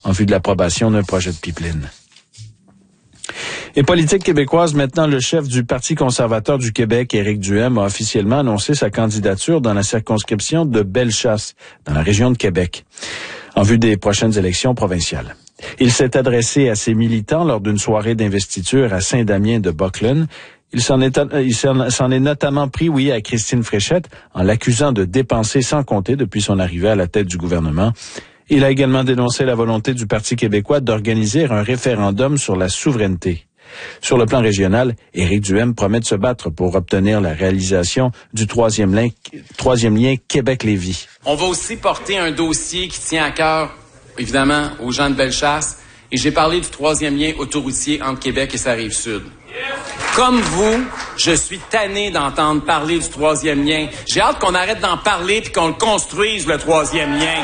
en vue de l'approbation d'un projet de pipeline. Et politique québécoise, maintenant, le chef du Parti conservateur du Québec, Éric Duhem, a officiellement annoncé sa candidature dans la circonscription de Bellechasse, dans la région de Québec, en vue des prochaines élections provinciales. Il s'est adressé à ses militants lors d'une soirée d'investiture à Saint-Damien-de-Buckland. Il s'en est notamment pris, à Christine Fréchette, en l'accusant de dépenser sans compter depuis son arrivée à la tête du gouvernement. Il a également dénoncé la volonté du Parti québécois d'organiser un référendum sur la souveraineté. Sur le plan régional, Éric Duhem promet de se battre pour obtenir la réalisation du troisième lien Québec-Lévis. On va aussi porter un dossier qui tient à cœur, évidemment, aux gens de Bellechasse. Et j'ai parlé du troisième lien autoroutier entre Québec et sa Rive-Sud. Comme vous, je suis tanné d'entendre parler du troisième lien. J'ai hâte qu'on arrête d'en parler puis qu'on le construise, le troisième lien.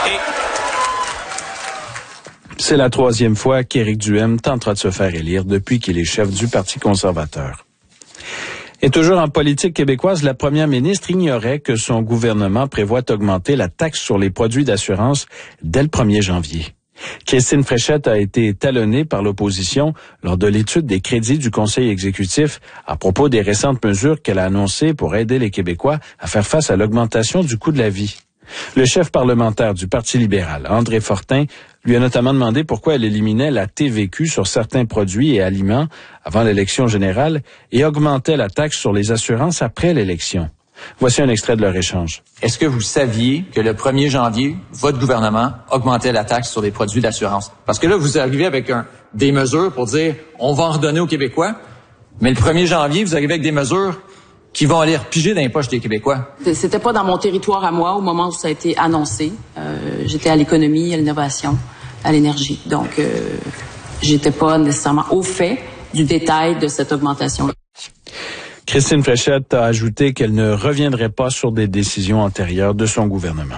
C'est la troisième fois qu'Éric Duhem tentera de se faire élire depuis qu'il est chef du Parti conservateur. Et toujours en politique québécoise, la première ministre ignorait que son gouvernement prévoit augmenter la taxe sur les produits d'assurance dès le 1er janvier. Christine Fréchette a été talonnée par l'opposition lors de l'étude des crédits du Conseil exécutif à propos des récentes mesures qu'elle a annoncées pour aider les Québécois à faire face à l'augmentation du coût de la vie. Le chef parlementaire du Parti libéral, André Fortin, lui a notamment demandé pourquoi elle éliminait la TVQ sur certains produits et aliments avant l'élection générale et augmentait la taxe sur les assurances après l'élection. Voici un extrait de leur échange. Est-ce que vous saviez que le 1er janvier, votre gouvernement augmentait la taxe sur les produits d'assurance? Parce que là, vous arrivez avec des mesures pour dire on va en redonner aux Québécois, mais le 1er janvier, vous arrivez avec des mesures qui vont aller repiger dans les poches des Québécois. C'était pas dans mon territoire à moi au moment où ça a été annoncé. J'étais à l'économie, à l'innovation, à l'énergie. Donc, j'étais pas nécessairement au fait du détail de cette augmentation-là. Christine Fréchette a ajouté qu'elle ne reviendrait pas sur des décisions antérieures de son gouvernement.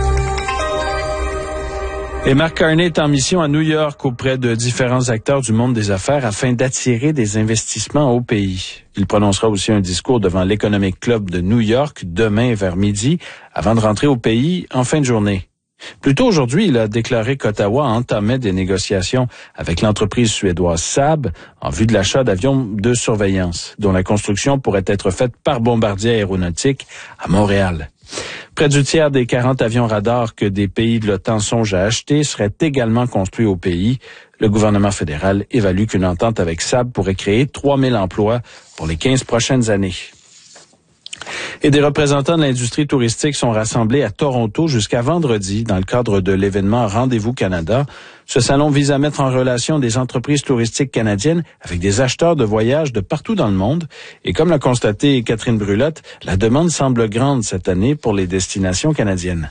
Et Mark Carney est en mission à New York auprès de différents acteurs du monde des affaires afin d'attirer des investissements au pays. Il prononcera aussi un discours devant l'Economic Club de New York demain vers midi avant de rentrer au pays en fin de journée. Plus tôt aujourd'hui, il a déclaré qu'Ottawa entamait des négociations avec l'entreprise suédoise Saab en vue de l'achat d'avions de surveillance, dont la construction pourrait être faite par Bombardier Aéronautique à Montréal. Près du tiers des 40 avions radars que des pays de l'OTAN songent à acheter seraient également construits au pays. Le gouvernement fédéral évalue qu'une entente avec Saab pourrait créer 3000 emplois pour les 15 prochaines années. Et des représentants de l'industrie touristique sont rassemblés à Toronto jusqu'à vendredi dans le cadre de l'événement Rendez-vous Canada. Ce salon vise à mettre en relation des entreprises touristiques canadiennes avec des acheteurs de voyages de partout dans le monde. Et comme l'a constaté Catherine Brulotte, la demande semble grande cette année pour les destinations canadiennes.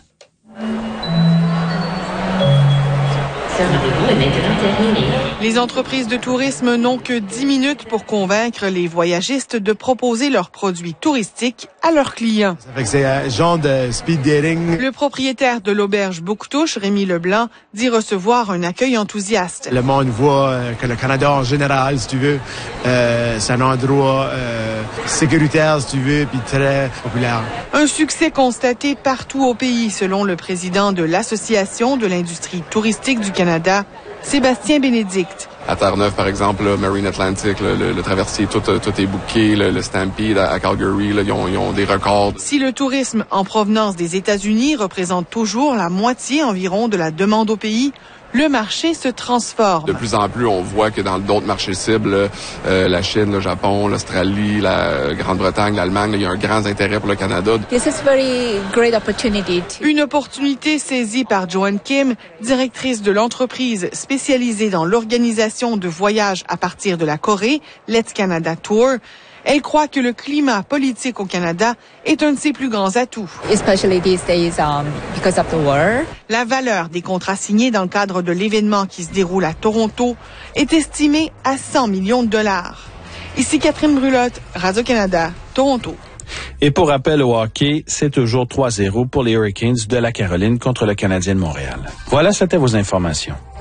Les entreprises de tourisme n'ont que 10 minutes pour convaincre les voyagistes de proposer leurs produits touristiques à leurs clients. C'est un genre de speed dating. Le propriétaire de l'auberge Bouctouche, Rémi Leblanc, dit recevoir un accueil enthousiaste. Le monde voit que le Canada en général, si tu veux, c'est un endroit sécuritaire, si tu veux, puis très populaire. Un succès constaté partout au pays, selon le président de l'Association de l'industrie touristique du Canada, Sébastien Bénédicte. À Terre-Neuve, par exemple, là, Marine Atlantic, le traversier, tout est booké. Le Stampede à Calgary, là, ils ont des records. Si le tourisme en provenance des États-Unis représente toujours la moitié environ de la demande au pays, le marché se transforme. De plus en plus, on voit que dans d'autres marchés cibles, la Chine, le Japon, l'Australie, la Grande-Bretagne, l'Allemagne, il y a un grand intérêt pour le Canada. Une opportunité saisie par Joanne Kim, directrice de l'entreprise spécialisée dans l'organisation de voyages à partir de la Corée, Let's Canada Tour. Elle croit que le climat politique au Canada est un de ses plus grands atouts. La valeur des contrats signés dans le cadre de l'événement qui se déroule à Toronto est estimée à 100 millions de dollars. Ici Catherine Brulotte, Radio-Canada, Toronto. Et pour rappel au hockey, c'est toujours 3-0 pour les Hurricanes de la Caroline contre le Canadien de Montréal. Voilà, c'était vos informations.